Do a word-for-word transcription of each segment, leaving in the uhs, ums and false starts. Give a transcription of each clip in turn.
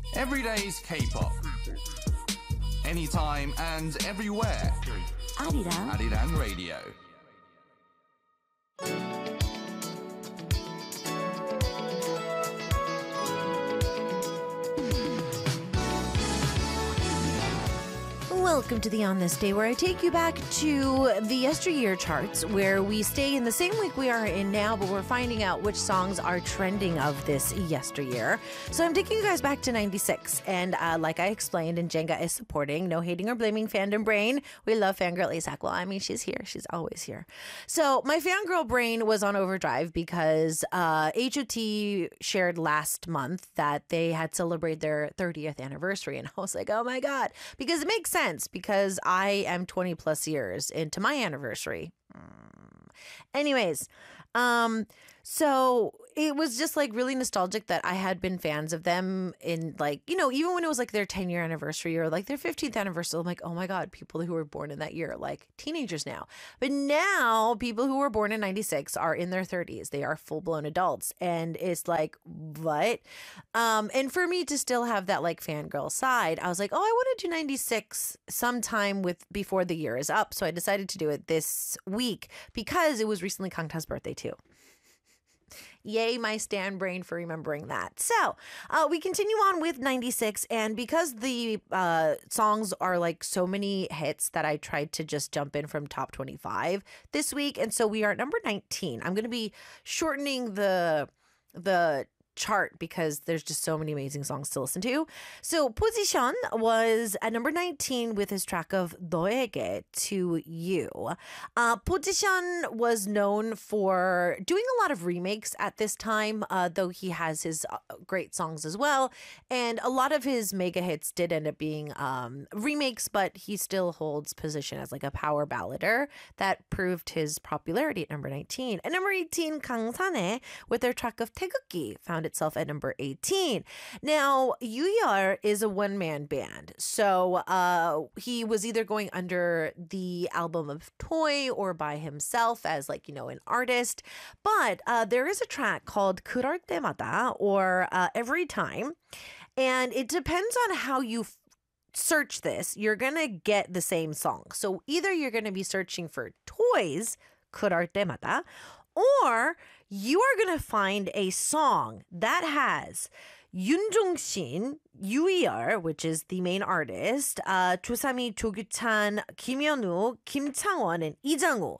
Every day's K-pop. Anytime and everywhere. Arirang. Arirang Radio. Welcome to the On This Day, where I take you back to the yesteryear charts, where we stay in the same week we are in now, but we're finding out which songs are trending of this yesteryear. So I'm taking you guys back to ninety-six, and uh, like I explained, and Jenga is supporting, no hating or blaming fandom brain. We love fangirl Asak. Well, I mean, she's here. She's always here. So my fangirl brain was on overdrive because uh, H O T shared last month that they had celebrated their thirtieth anniversary, and I was like, oh my God, because it makes sense. Because I am twenty plus years into my anniversary. Anyways, um, so it was just like really nostalgic that I had been fans of them in like, you know, even when it was like their ten year anniversary or like their fifteenth anniversary, I'm like, oh my God, people who were born in that year, like teenagers now. But now people who were born in ninety-six are in their thirties. They are full blown adults. And it's like, what? Um, and for me to still have that like fangirl side, I was like, oh, I want to do ninety-six sometime with before the year is up. So I decided to do it this week because it was recently Kangta's birthday too. Yay, my stan brain for remembering that. So uh, we continue on with ninety-six. And because the uh, songs are like so many hits that I tried to just jump in from top twenty-five this week. And so we are at number nineteen. I'm going to be shortening the the chart because there's just so many amazing songs to listen to. So Position was at number nineteen with his track of 너에게, to you. Uh, Position was known for doing a lot of remakes at this time, uh, though he has his uh, great songs as well. And a lot of his mega hits did end up being um, remakes, but he still holds position as like a power ballader that proved his popularity at number nineteen. At number eighteen, 강산에 with their track of 태극기 found itself at number eighteen. Now, Yuyar is a one-man band, so uh, he was either going under the album of Toy or by himself as like, you know, an artist. But uh, there is a track called 그럴 때마다, or uh, Every Time, and it depends on how you f- search this. You're gonna get the same song. So either you're gonna be searching for Toy's 그럴 때마다, or you are going to find a song that has Yoon Jong-shin, Yui-er, which is the main artist, uh, 조삼이, 조규찬, 김현우, Kim Chang-won, and Lee Jang-woo.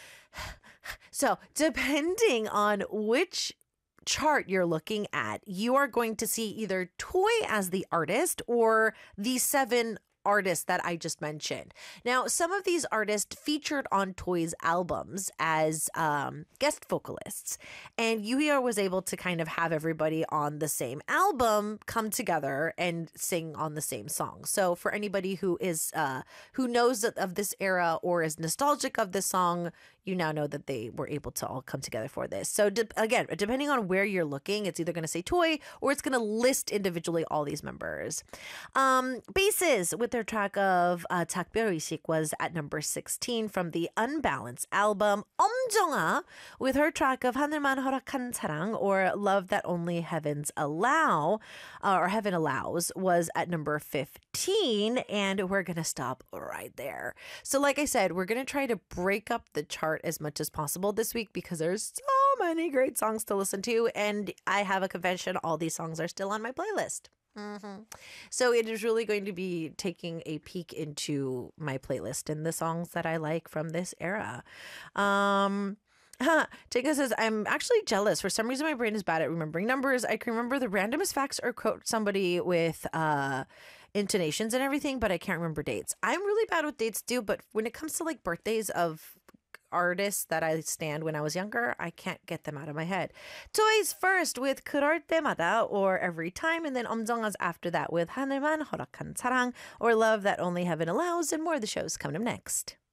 So depending on which chart you're looking at, you are going to see either Toy as the artist or the seven artists that I just mentioned. Now, some of these artists featured on Toy's albums as um, guest vocalists, and Yui-er was able to kind of have everybody on the same album come together and sing on the same song. So for anybody who is uh, who knows of this era or is nostalgic of this song, you now know that they were able to all come together for this. So de- again, depending on where you're looking, it's either going to say Toy or it's going to list individually all these members. Um, Bases with their track of uh, 작별의식 was at number sixteen from the Unbalanced album. 엄정아 with her track of 하늘만 허락한 사랑, or Love That Only Heavens Allow, uh, or Heaven Allows, was at number fifteen. And we're going to stop right there. So like I said, we're going to try to break up the chart as much as possible this week because there's so many great songs to listen to. And I have a confession, all these songs are still on my playlist. Mm-hmm. So it is really going to be taking a peek into my playlist and the songs that I like from this era. Um... Huh. Tika says, I'm actually jealous. For some reason, my brain is bad at remembering numbers. I can remember the randomest facts or quote somebody with uh, intonations and everything, but I can't remember dates. I'm really bad with dates too, but when it comes to like birthdays of artists that I stand when I was younger, I can't get them out of my head. Toys first with 그럴 때마다, or Every Time, and then 엄정아's after that with 하늘만 허락한 사랑, or Love That Only Heaven Allows, and more of the shows coming up next.